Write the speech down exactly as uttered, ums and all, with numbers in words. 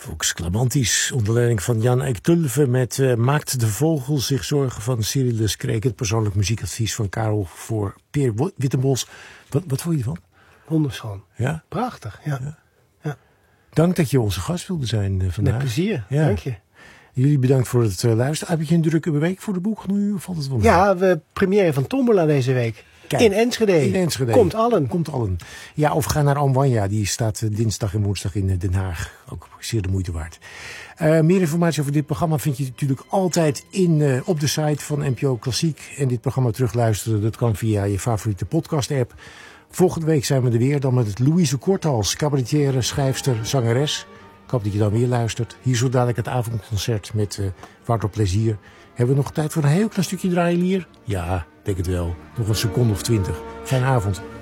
Vox Clamantis, onder leiding van Jan Eik Tulve met uh, Maakt de Vogel zich zorgen van Cyrillus Kreek. Het persoonlijk muziekadvies van Karel voor Peer Wittenbos. Wat, wat vond je ervan? Wonderschoon. Ja? Prachtig, ja. Ja. ja. Dank dat je onze gast wilde zijn uh, vandaag. Met plezier, ja. Dank je. Jullie bedankt voor het uh, luisteren. Heb je een drukke week voor de boek nu? Of valt het wel mee? Ja, we première van Tombola deze week. Kijk, in Enschede. In Enschede. Komt allen. Komt allen. Ja, of ga naar Amwanja. Die staat uh, dinsdag en woensdag in uh, Den Haag. Ook zeer de moeite waard. Uh, meer informatie over dit programma vind je natuurlijk altijd in, uh, op de site van N P O Klassiek. En dit programma terugluisteren, dat kan via je favoriete podcast app. Volgende week zijn we er weer. Dan met het Louise Korthals, cabaretière, schrijfster, zangeres. Ik hoop dat je dan weer luistert. Hier zo dadelijk het avondconcert met uh, Wouter Plezier. Hebben we nog tijd voor een heel klein stukje draaien hier? Ja, denk het wel. Nog een seconde of twintig. Fijne avond.